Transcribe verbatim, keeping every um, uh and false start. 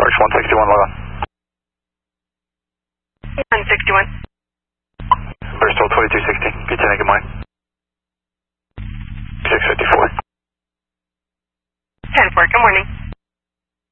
Arch one sixty-one, log on. one sixty-one. Bristol twenty-two sixty, Lieutenant, good morning. six fifty-four. ten four, good morning.